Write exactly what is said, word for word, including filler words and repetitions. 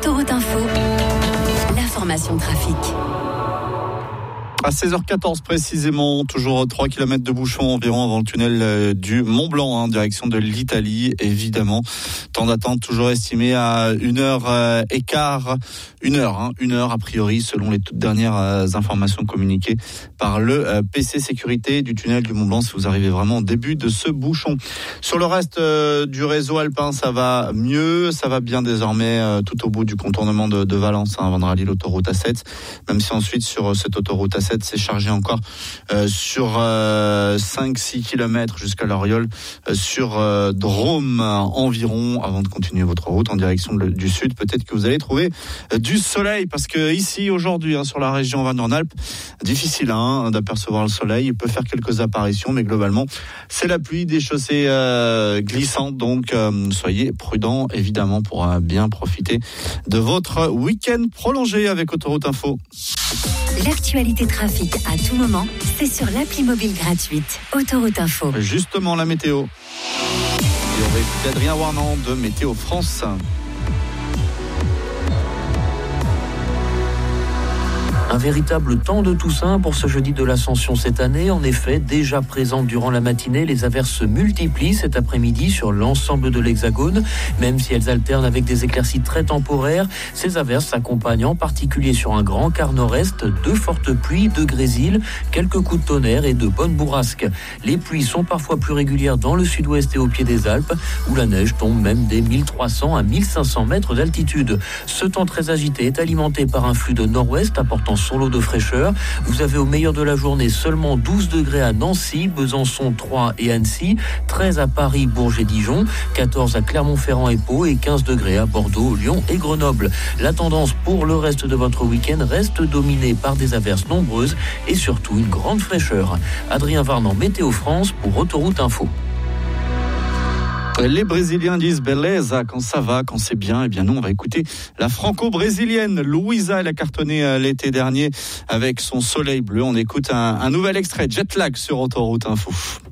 Autoroute Info, l'information trafic. À seize heures quatorze précisément, toujours trois kilomètres de bouchons environ avant le tunnel du Mont Blanc, en hein, direction de l'Italie, évidemment. Temps d'attente toujours estimé à une heure euh, et quart, une heure, hein, une heure a priori, selon les toutes dernières euh, informations communiquées par le euh, P C sécurité du tunnel du Mont Blanc, si vous arrivez vraiment au début de ce bouchon. Sur le reste euh, du réseau alpin, ça va mieux, ça va bien désormais euh, tout au bout du contournement de, de Valence, hein, avant de rallier l'autoroute A sept, même si ensuite sur cette autoroute A sept, c'est chargé encore euh, sur euh, cinq six kilomètres jusqu'à l'Oriole, euh, sur euh, Drôme environ, avant de continuer votre route en direction de, du sud. Peut-être que vous allez trouver euh, du soleil, parce que ici aujourd'hui, hein, sur la région Auvergne-Rhône-Alpes, difficile hein, d'apercevoir le soleil. Il peut faire quelques apparitions, mais globalement, c'est la pluie, des chaussées euh, glissantes. Donc, euh, soyez prudents, évidemment, pour euh, bien profiter de votre week-end prolongé avec Autoroute Info. L'actualité trafic à tout moment, c'est sur l'appli mobile gratuite Autoroute Info. Justement, la météo. Et on va écouter Adrien Warnand de Météo France. Un véritable temps de Toussaint pour ce jeudi de l'Ascension cette année. En effet, déjà présentes durant la matinée, les averses se multiplient cet après-midi sur l'ensemble de l'Hexagone. Même si elles alternent avec des éclaircies très temporaires, ces averses s'accompagnent en particulier sur un grand quart nord-est de fortes pluies, de grésil, quelques coups de tonnerre et de bonnes bourrasques. Les pluies sont parfois plus régulières dans le sud-ouest et au pied des Alpes, où la neige tombe même des mille trois cents à mille cinq cents mètres d'altitude. Ce temps très agité est alimenté par un flux de nord-ouest apportant son lot de fraîcheur. Vous avez au meilleur de la journée seulement douze degrés à Nancy, Besançon, Troyes et Annecy, treize à Paris, Bourges et Dijon, quatorze à Clermont-Ferrand et Pau et quinze degrés à Bordeaux, Lyon et Grenoble. La tendance pour le reste de votre week-end reste dominée par des averses nombreuses et surtout une grande fraîcheur. Adrien Warnand, Météo France pour Autoroute Info. Les Brésiliens disent beleza quand ça va, quand c'est bien. Eh bien nous, on va écouter la franco-brésilienne Luísa. Elle a cartonné l'été dernier avec son soleil bleu. On écoute un, un nouvel extrait, Jet Lag sur Autoroute Info.